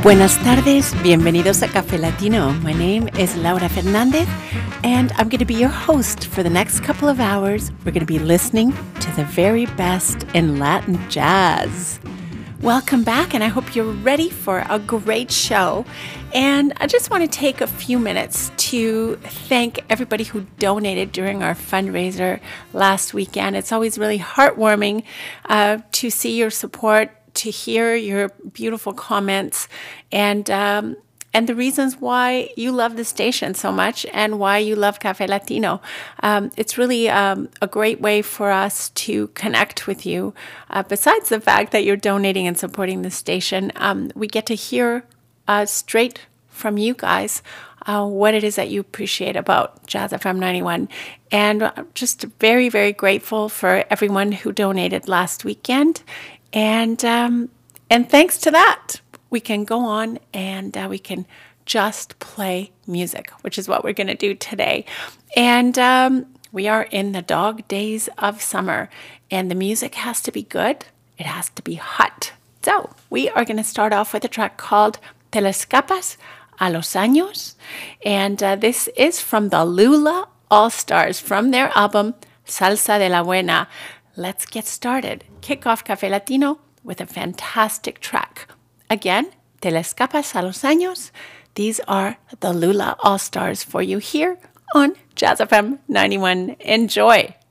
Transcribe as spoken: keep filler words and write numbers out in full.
Buenas tardes, bienvenidos a Café Latino. My name is Laura Fernandez, and I'm going to be your host for the next couple of hours. We're going to be listening to the very best in Latin jazz. Welcome back, and I hope you're ready for a great show. And I just want to take a few minutes to thank everybody who donated during our fundraiser last weekend. It's always really heartwarming uh, to see your support, to hear your beautiful comments, and um, and the reasons why you love the station so much and why you love Café Latino. Um, it's really um, a great way for us to connect with you. Uh, besides the fact that you're donating and supporting the station, um, we get to hear uh, straight from you guys uh, what it is that you appreciate about Jazz F M ninety-one. And I'm just very, very grateful for everyone who donated last weekend. And um, and thanks to that, we can go on and uh, we can just play music, which is what we're going to do today. And um, we are in the dog days of summer, and the music has to be good. It has to be hot. So we are going to start off with a track called Te le escapas a los años. And uh, this is from the Lula All-Stars from their album Salsa de la Buena. Let's get started. Kick off Café Latino with a fantastic track. Again, Te le escapas a los años. These are the Lula All-Stars for you here on Jazz F M ninety-one. Enjoy.